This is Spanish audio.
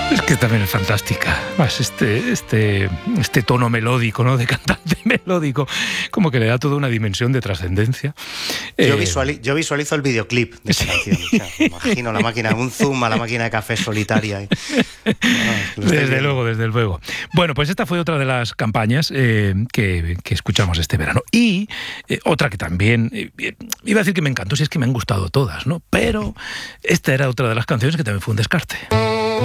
Es que también es fantástica. Más este tono melódico, ¿no? De cantante melódico, como que le da toda una dimensión de trascendencia. Yo visualizo el videoclip de esa canción. O sea, me imagino la máquina, un zoom a la máquina de café solitaria. Desde luego. Bueno, pues esta fue otra de las campañas que escuchamos este verano. Y otra que también, iba a decir que me encantó, si es que me han gustado todas, ¿no? Pero esta era otra de las canciones que también fue un descarte.